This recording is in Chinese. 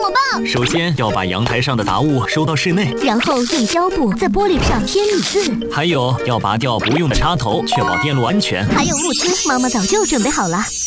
么办？ 首先要把阳台上的杂物收到室内， 然后用胶布在玻璃上贴密字。 还有要拔掉不用的插头，确保电路安全。 还有物资，妈妈早就准备好了。